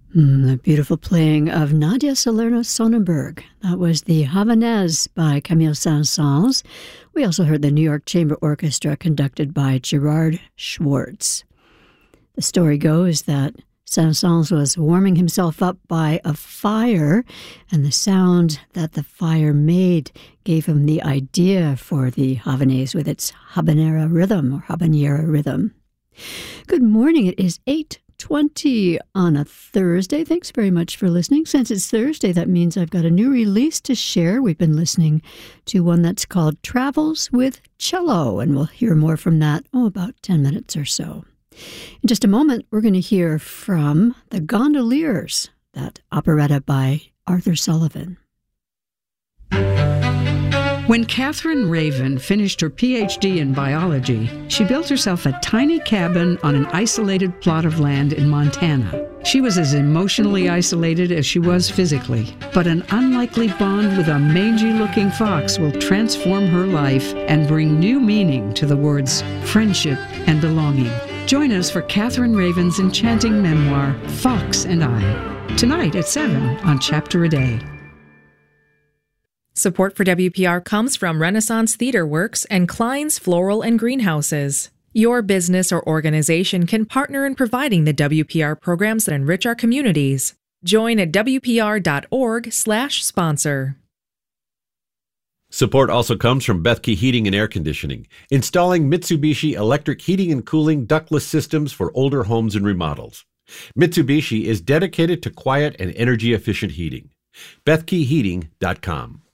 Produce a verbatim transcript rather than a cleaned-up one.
Mm, a beautiful playing of Nadia Salerno-Sonnenberg. That was the Havanaise by Camille Saint-Saëns. We also heard the New York Chamber Orchestra conducted by Gerard Schwartz. The story goes that Saint-Saëns was warming himself up by a fire, and the sound that the fire made gave him the idea for the Havanaise with its habanera rhythm or habanera rhythm. Good morning. It is eight twenty on a Thursday. Thanks very much for listening. Since it's Thursday, that means I've got a new release to share. We've been listening to one that's called Travels with Cello, and we'll hear more from that, oh, about ten minutes or so. In just a moment, we're going to hear from The Gondoliers, that operetta by Arthur Sullivan. When Catherine Raven finished her P H D in biology, she built herself a tiny cabin on an isolated plot of land in Montana. She was as emotionally isolated as she was physically, but an unlikely bond with a mangy-looking fox will transform her life and bring new meaning to the words friendship and belonging. Join us for Catherine Raven's enchanting memoir, Fox and I, tonight at seven on Chapter a Day. Support for W P R comes from Renaissance Theater Works and Klein's Floral and Greenhouses. Your business or organization can partner in providing the W P R programs that enrich our communities. Join at W P R dot org slash sponsor. Support also comes from Bethke Heating and Air Conditioning, installing Mitsubishi electric heating and cooling ductless systems for older homes and remodels. Mitsubishi is dedicated to quiet and energy-efficient heating. Bethke Heating dot com.